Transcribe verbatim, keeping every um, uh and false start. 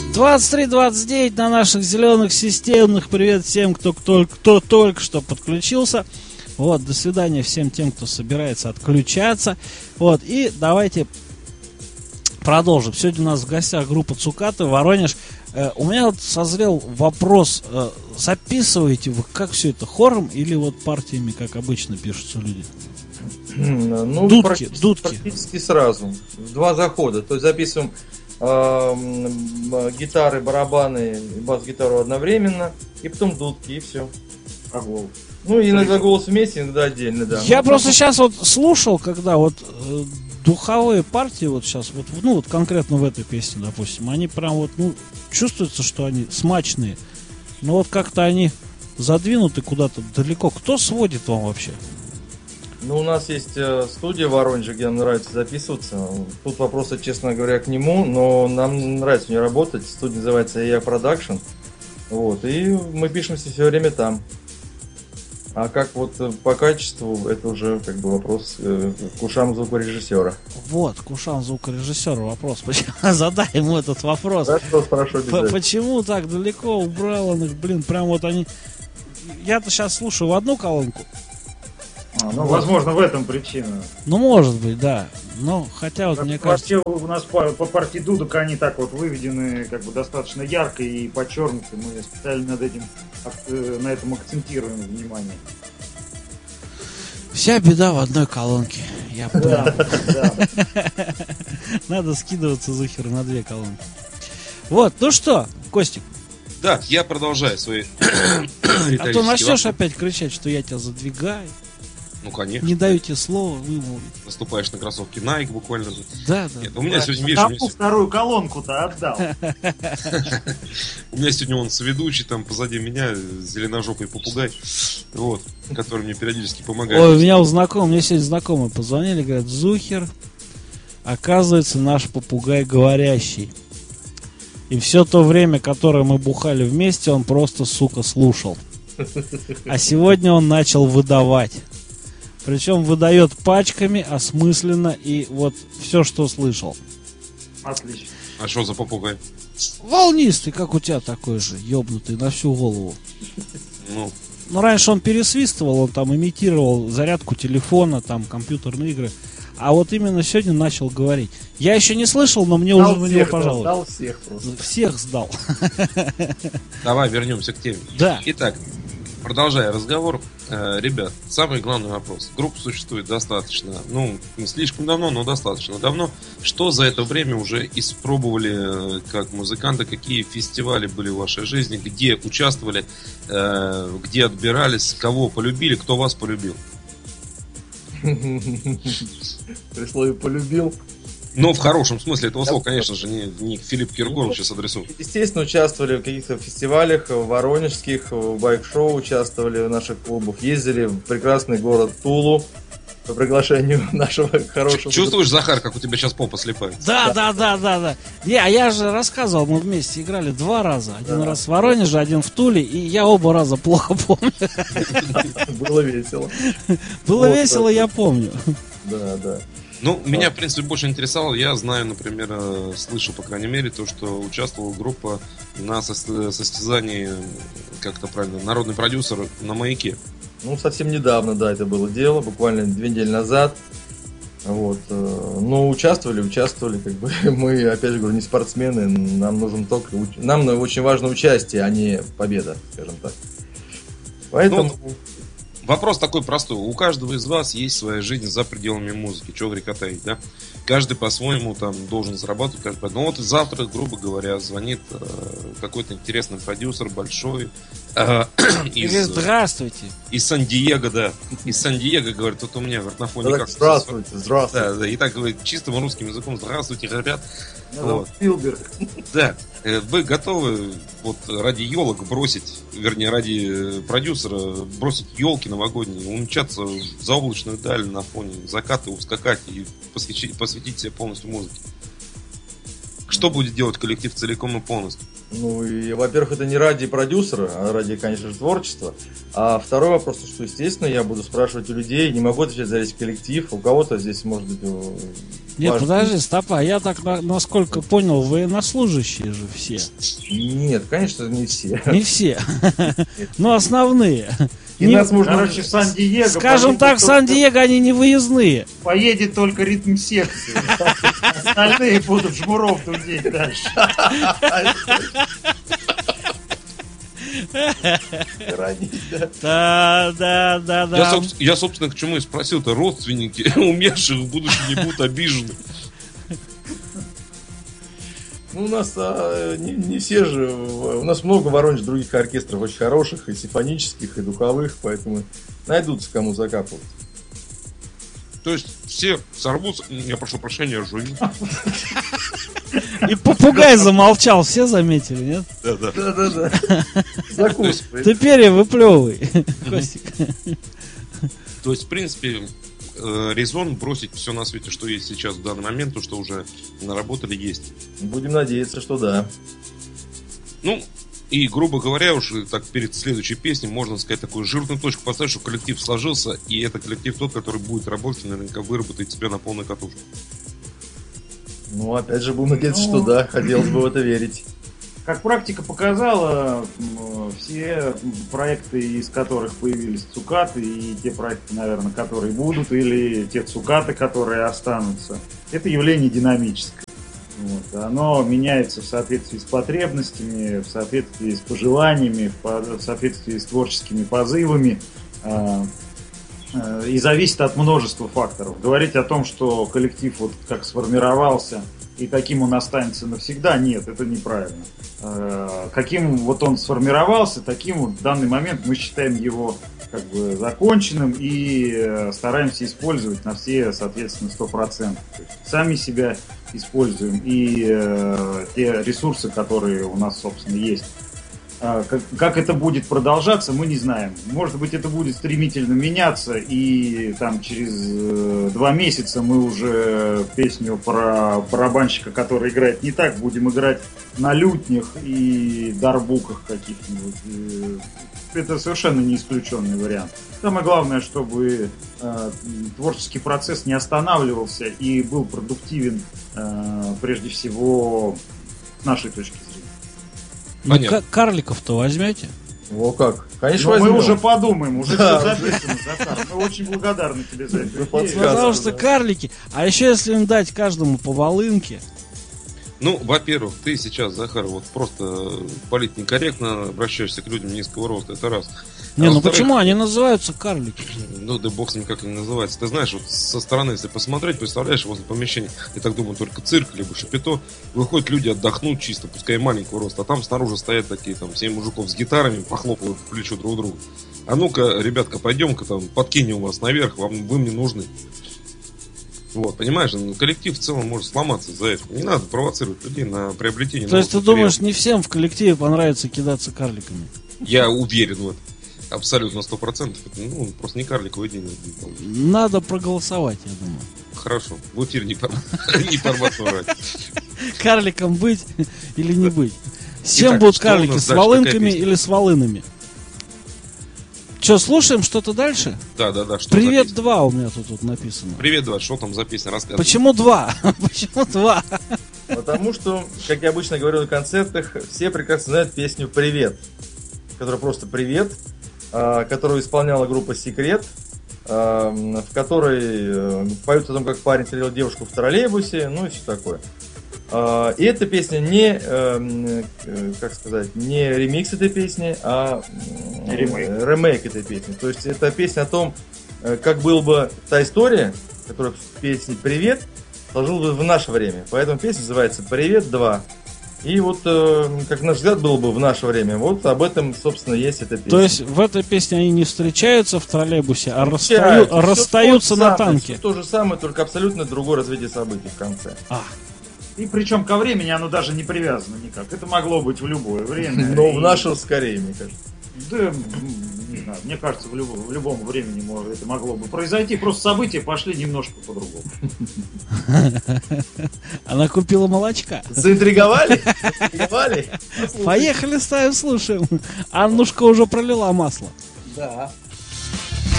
двадцать три двадцать девять на наших зеленых системных. Привет всем, кто, кто, кто только что подключился. Вот, до свидания всем тем, кто собирается отключаться. Вот, и давайте продолжим. Сегодня у нас в гостях группа Цукаты, Воронеж. Э, у меня вот созрел вопрос. Э, записываете вы как все это, хором или вот партиями, как обычно пишутся люди? Ну, дудки, практически, дудки. практически сразу. В два захода. То есть записываем э, гитары, барабаны и бас-гитару одновременно, и потом дудки, и все. А голос. Ну, и иногда голос вместе, иногда отдельно, да. Я ну, просто потом... сейчас вот слушал, когда вот э, духовые партии вот сейчас, вот, ну вот конкретно в этой песне, допустим, они прям вот, ну, чувствуется, что они смачные, но вот как-то они задвинуты куда-то далеко. Кто сводит вам вообще? Ну, у нас есть э, студия в Воронеже, где нам нравится записываться. Тут вопросы, честно говоря, к нему, но нам нравится у него работать. Студия называется эй ай Production. Вот, и мы пишемся все время там. А как вот по качеству, это уже как бы вопрос э, к ушам звукорежиссера. Вот, к ушам звукорежиссера вопрос. Задай ему этот вопрос. Хорошо, спрошу обязательно. Почему так далеко убрал он их, блин, прям вот они... Я-то сейчас слушаю в одну колонку. А, ну, возможно, в этом причина. Ну, может быть, да. Но хотя вот, как мне кажется... Вообще у нас по, по партии дудок они так вот выведены как бы достаточно ярко и подчеркнуты. Мы специально над этим, на этом акцентируем внимание. Вся беда в одной колонке. Я понял. Да, да. Надо скидываться захер на две колонки. Вот, ну что, Костик. Да, я продолжаю свои риторические А то начнешь вопросы. опять кричать, что я тебя задвигаю. Ну, конечно. Не даю тебе слова вымолвить. Наступаешь на кроссовки Nike буквально же. Да, да. Нет, у меня Да, сегодня, видишь, кому у меня сегодня- вторую колонку-то отдал? у меня сегодня он соведущий, там позади меня зеленожопый попугай, вот, который мне периодически помогает. Ой, у меня у знакомых, мне сегодня знакомые позвонили, говорят, Зухер, оказывается, наш попугай говорящий. И все то время, которое мы бухали вместе, он просто, сука, слушал. А сегодня он начал выдавать. Причем выдает пачками, осмысленно, и вот все, что слышал. Отлично. А что за попугай? Волнистый, как у тебя такой же, ёбнутый на всю голову. Ну, Ну, раньше он пересвистывал, он там имитировал зарядку телефона, там, компьютерные игры. А вот именно сегодня начал говорить. Я еще не слышал, но мне Дал уже на всех, него да, пожалуйста. дал всех просто. Всех сдал. давай вернемся к теме. Да. Итак, продолжая разговор, э, ребят, самый главный вопрос. Группа существует достаточно, ну, не слишком давно, но достаточно давно. Что за это время уже испробовали э, как музыканты, какие фестивали были в вашей жизни, где участвовали, э, где отбирались, кого полюбили, кто вас полюбил? При слове полюбил. Но в хорошем смысле этого слова, конечно же, не, не к Филиппу Киркорову сейчас адресую. Естественно, участвовали в каких-то фестивалях, в воронежских, в байк-шоу участвовали в наших клубах. Ездили в прекрасный город Тулу по приглашению нашего хорошего... Чувствуешь, Захар, как у тебя сейчас попа слепает? Да, да, да, да, да. Не, а я же рассказывал, мы вместе играли два раза. Один Да. раз в Воронеже, один в Туле, и я оба раза плохо помню. Было весело. Было Вот, весело, да. я помню. Да, да. Ну, меня, в принципе, больше интересовало. Я знаю, например, э, слышу, по крайней мере, то, что участвовала группа на сос- состязании, как это правильно, народный продюсер на «Маяке». Ну, совсем недавно, да, это было дело, буквально две недели назад. Вот. э, Но участвовали, участвовали, как бы мы, опять же говорю, не спортсмены, нам нужен только, уч- нам очень важно участие, а не победа, скажем так. Поэтому... Вопрос такой простой. У каждого из вас есть своя жизнь за пределами музыки. Чего греха таить, да? Каждый по-своему там должен зарабатывать. Каждый... по- Ну вот завтра, грубо говоря, звонит э, какой-то интересный продюсер большой э, И из, говорит, здравствуйте. из Сан-Диего, да. Из Сан-Диего, говорит, тут у меня говорит, на фоне Да, как... так, здравствуйте, здравствуйте. Да, да, и так говорит чистым русским языком: здравствуйте, ребят. Ну, Вот. Спилберг. Да, э, вы готовы вот ради елок бросить, вернее, ради э, продюсера бросить елки новогодние, умчаться в заоблачную даль на фоне заката, ускакать и посвятить, посвятить себя полностью музыке? Что будет делать коллектив целиком и полностью? Ну, и, во-первых, это не ради продюсера, а ради, конечно же, творчества. А второй вопрос, что, естественно, я буду спрашивать у людей, не могу отвечать за весь коллектив. У кого-то здесь, может быть, Нет, важно. подожди, стопа, я так, на- насколько понял, военнослужащие же все. Нет, конечно, не все. Не все. Но основные. И Не- нас можно... Короче, в Сан-Диего... Скажем поедет так, только- Сан-Диего они не выездные. Поедет только ритм секции. Остальные будут жмуров дудеть дальше. Хоронить, да. Да, да, да, да. Я, собс- я, собственно, к чему и спросил-то, родственники умерших в будущем не будут обижены. Ну, у нас а, не, не все же... У нас много в Воронеже других оркестров очень хороших, и симфонических, и духовых, поэтому найдутся кому закапывать. То есть все сорвутся, я прошу прощения, жую. И попугай замолчал, все заметили, нет? Да-да. Да-да-да. Закусывай. Ты перья выплевывай, Костик. То есть, в принципе, э, резон бросить все на свете, что есть сейчас в данный момент, то, что уже наработали, есть. Будем надеяться, что да. Ну, и, грубо говоря, уж так перед следующей песней можно сказать такую жирную точку поставить, что коллектив сложился, и это коллектив тот, который будет работать, и наверняка выработает себя на полной катушке. Ну, опять же, будем надеяться, Ну. что да. Хотелось бы в это верить. Как практика показала, м, все проекты, из которых появились цукаты, и те проекты, наверное, которые будут, или те цукаты, которые останутся, это явление динамическое. Вот. Оно меняется в соответствии с потребностями, в соответствии с пожеланиями, в по- в соответствии с творческими позывами. а, а, И зависит от множества факторов. Говорить о том, что коллектив вот как сформировался и таким он останется навсегда, нет, это неправильно. Э, Каким вот он сформировался, таким вот в данный момент мы считаем его как бы законченным и э, стараемся использовать на все, соответственно, сто процентов. То есть сами себя используем и э, те ресурсы, которые у нас, собственно, есть. А Как, как это будет продолжаться, мы не знаем. Может быть, это будет стремительно меняться, и там через э, два месяца мы уже песню про барабанщика, который играет не так, будем играть на лютнях и дарбуках каких-нибудь. И это совершенно не исключенный вариант. Самое главное, чтобы э, творческий процесс не останавливался и был продуктивен, э, прежде всего, с нашей точки зрения. Ну, Понятно. ка- карликов-то возьмете? О, как? Конечно, Но мы возьмем. уже подумаем, уже Да, все записано, Захар. Мы очень благодарны тебе за это. За подсказку. Потому что да. карлики, а еще если им дать каждому по волынке, Ну, во-первых, ты сейчас, Захар, вот просто полит некорректно, обращаешься к людям низкого роста, это раз. не, А ну во-вторых, почему они называются карлики? Ну, да бог с ним, как они называются. Ты знаешь, вот со стороны, если посмотреть, представляешь, возле помещения, я так думаю, только цирк, либо шапито, выходят люди отдохнуть чисто, пускай маленького роста, а там снаружи стоят такие, там, семь мужиков с гитарами, похлопывают в плечо друг другу. А ну-ка, ребятка, пойдем-ка там, подкинем вас наверх, вам, вы мне нужны. Вот, понимаешь, ну, коллектив в целом может сломаться из-за этого. Не надо провоцировать людей на приобретение То есть ты новых материалов. думаешь, не всем в коллективе понравится кидаться карликами? Я уверен в этом. Абсолютно сто процентов. Это, ну, просто не карликовый день. Надо проголосовать, я думаю. Хорошо. В эфир не пор- не порвать. Карликом быть или не быть? С чем Итак, будут что у нас карлики? С дальше? Какая волынками песня? или с волынами? Че, слушаем что-то дальше? Да, да, да. Что Привет за песня? два у меня тут, тут написано. Привет, два. Что там за песня? Рассказывай. Почему два? Почему два? Потому что, как я обычно говорю на концертах, все прекрасно знают песню «Привет», которая просто «Привет», а, которую исполняла группа «Секрет», а, в которой э, поют о том, как парень встретил девушку в троллейбусе, ну и все такое. А, И эта песня не, э, э, как сказать, не ремикс этой песни, а э, Ремейк. ремейк этой песни. То есть это песня о том, э, как была бы та история, которая в песне «Привет» сложилась бы в наше время. Поэтому песня называется «Привет два». И вот, э, как наш взгляд было бы в наше время, вот об этом, собственно, есть эта песня. То есть в этой песне они не встречаются в троллейбусе, а Встречаются. расстаю- Всё расстаются то же на самое, танке. всё то же самое, только абсолютно другое развитие событий в конце. А, И причем ко времени оно даже не привязано никак. Это могло быть в любое время. Но И- в наше скорее, мне кажется. Да, м, не знаю, мне кажется, в, любом, в любом времени может, это могло бы произойти. Просто события пошли немножко по-другому. она купила молочка. Заинтриговали? Заинтриговали? Поехали, ставим, слушаем. Аннушка уже пролила масло. Да.